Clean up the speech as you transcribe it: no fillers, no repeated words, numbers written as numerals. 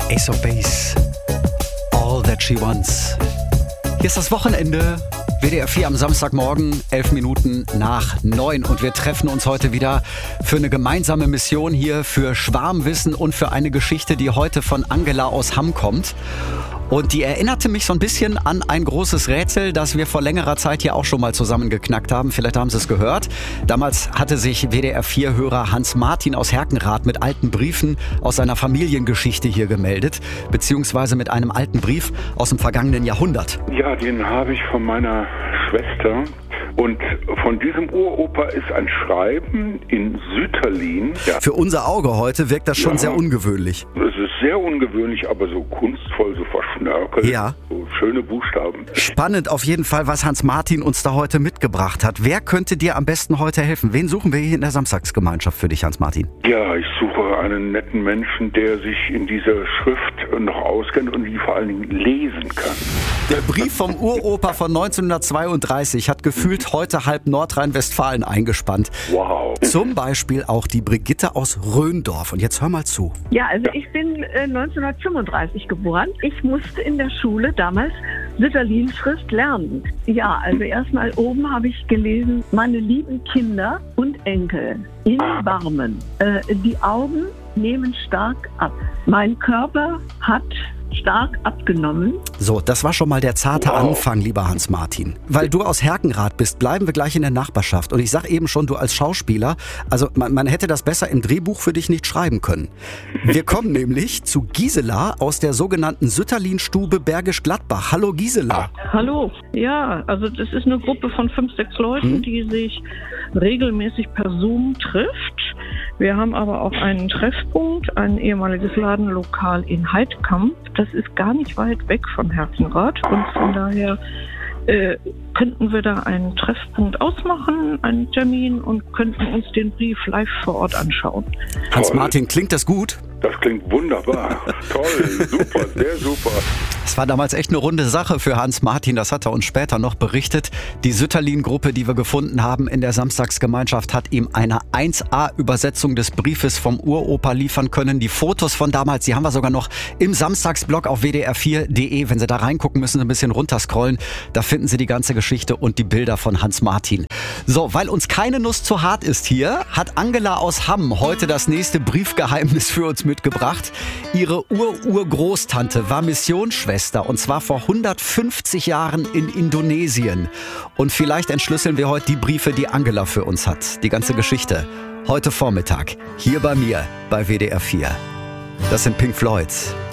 Ace of Base, All That She Wants. Hier ist das Wochenende, WDR 4 am Samstagmorgen, 11 Minuten nach 9. Und wir treffen uns heute wieder für eine gemeinsame Mission hier, für Schwarmwissen und für eine Geschichte, die heute von Angela aus Hamm kommt. Und die erinnerte mich so ein bisschen an ein großes Rätsel, das wir vor längerer Zeit hier auch schon mal zusammengeknackt haben. Vielleicht haben Sie es gehört. Damals hatte sich WDR 4-Hörer Hans Martin aus Herkenrath mit alten Briefen aus seiner Familiengeschichte hier gemeldet, beziehungsweise mit einem alten Brief aus dem vergangenen Jahrhundert. Ja, den habe ich von meiner Schwester. Und von diesem Uropa ist ein Schreiben in Sütterlin. Ja. Für unser Auge heute wirkt das schon sehr ungewöhnlich. Es ist sehr ungewöhnlich, aber so kunstvoll, so verschnörkelt. Ja. So schöne Buchstaben. Spannend auf jeden Fall, was Hans Martin uns da heute mitgebracht hat. Wer könnte dir am besten heute helfen? Wen suchen wir hier in der Samstagsgemeinschaft für dich, Hans Martin? Ja, ich suche einen netten Menschen, der sich in dieser Schrift noch auskennt und die vor allen Dingen lesen kann. Der Brief vom Uropa von 1932 hat gefühlt heute halb Nordrhein-Westfalen eingespannt. Wow. Zum Beispiel auch die Brigitte aus Röndorf. Und jetzt hör mal zu. Ja, also ich bin 1935 geboren. Ich musste in der Schule damals Sütterlin-Schrift lernen. Ja, also erstmal oben habe ich gelesen, meine lieben Kinder und Enkel in Barmen. Die Augen nehmen stark ab. Mein Körper hat stark abgenommen. So, das war schon mal der zarte Anfang, lieber Hans Martin. Weil du aus Herkenrath bist, bleiben wir gleich in der Nachbarschaft. Und ich sag eben schon, du als Schauspieler, also man hätte das besser im Drehbuch für dich nicht schreiben können. Wir kommen nämlich zu Gisela aus der sogenannten Sütterlin-Stube Bergisch Gladbach. Hallo Gisela. Hallo. Ja, also das ist eine Gruppe von 5, 6 Leuten, die sich regelmäßig per Zoom trifft. Wir haben aber auch einen Treffpunkt, ein ehemaliges Ladenlokal in Heidkamp. Das ist gar nicht weit weg von Herkenrath und von daher könnten wir da einen Treffpunkt ausmachen, einen Termin und könnten uns den Brief live vor Ort anschauen. Hans Martin, klingt das gut? Das klingt wunderbar. Toll, super, sehr super. Es war damals echt eine runde Sache für Hans Martin, das hat er uns später noch berichtet. Die Sütterlin-Gruppe, die wir gefunden haben in der Samstagsgemeinschaft, hat ihm eine 1A-Übersetzung des Briefes vom Uropa liefern können. Die Fotos von damals, die haben wir sogar noch im Samstagsblog auf wdr4.de. Wenn Sie da reingucken, müssen Sie ein bisschen runterscrollen. Da finden Sie die ganze Geschichte und die Bilder von Hans Martin. So, weil uns keine Nuss zu hart ist hier, hat Angela aus Hamm heute das nächste Briefgeheimnis für uns mitgebracht. Ihre Urgroßtante war Missionsschwester und zwar vor 150 Jahren in Indonesien. Und vielleicht entschlüsseln wir heute die Briefe, die Angela für uns hat. Die ganze Geschichte. Heute Vormittag. Hier bei mir bei WDR 4. Das sind Pink Floyd.